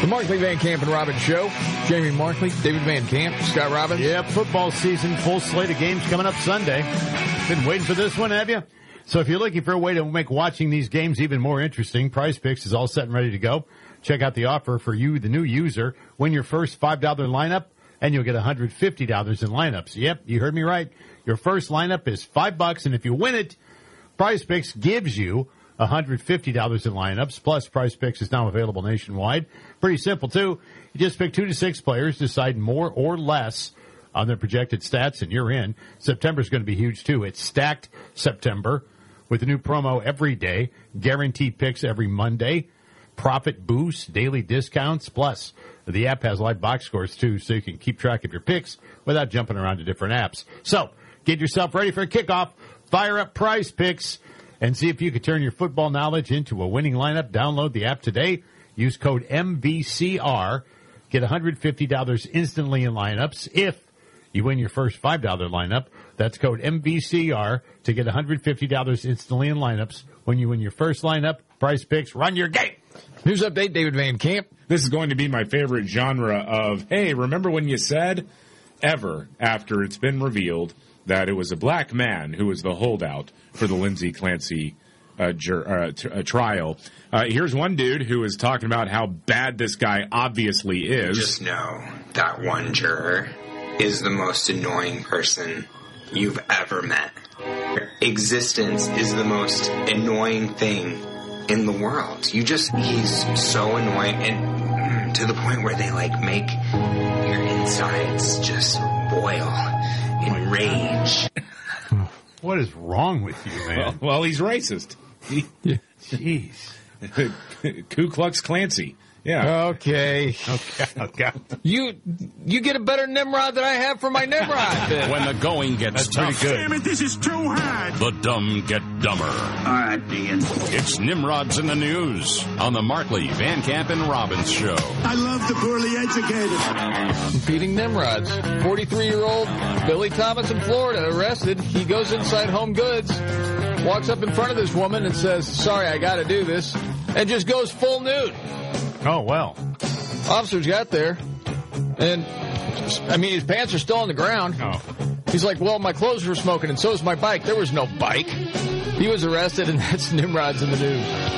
The Markley, Van Camp, and Robbins Show. Jamie Markley, David Van Camp, Scott Robbins. Yep, football season, full slate of games coming up Sunday. Been waiting for this one, have you? So if you're looking for a way to make watching these games even more interesting, Prize Picks is all set and ready to go. Check out the offer for you, the new user. Win your first $5 lineup, and you'll get $150 in lineups. Yep, you heard me right. Your first lineup is $5, and if you win it, Prize Picks gives you $150 in lineups, plus Prize Picks is now available nationwide. Pretty simple, too. You just pick 2 to 6 players, decide more or less on their projected stats, and you're in. September's going to be huge, too. It's Stacked September with a new promo every day, guaranteed picks every Monday, profit boosts, daily discounts, plus the app has live box scores, too, so you can keep track of your picks without jumping around to different apps. So get yourself ready for a kickoff. Fire up Prize Picks and see if you can turn your football knowledge into a winning lineup. Download the app today. Use code MVCR. Get $150 instantly in lineups. If you win your first $5 lineup, that's code MVCR to get $150 instantly in lineups. When you win your first lineup, Prize Picks, run your game. News update, David Van Camp. This is going to be my favorite genre of, hey, remember when you said, ever after it's been revealed that it was a black man who was the holdout for the Lindsey Clancy trial. Here's one dude who is talking about how bad this guy obviously is. Just know that one juror is the most annoying person you've ever met. Existence is the most annoying thing in the world. He's so annoying, and to the point where they make your insides just boil in rage. What is wrong with you, man? Well, he's racist. Jeez. Ku Klux Clancy. Yeah. Okay. You get a better Nimrod than I have for my Nimrod. When the going gets tough, pretty good. Damn it, this is too hard. the dumb get dumber. All right, Dean. It's Nimrods in the News on the Markley, Van Camp, and Robbins Show. I love the poorly educated. Feeding Nimrods. 43-year-old Billy Thomas in Florida arrested. He goes inside Home Goods, walks up in front of this woman and says, "Sorry, I got to do this," and just goes full nude. Oh, well. Officers got there, and, his pants are still on the ground. Oh. He's like, "Well, my clothes were smoking, and so is my bike." There was no bike. He was arrested, and that's Nimrods in the News.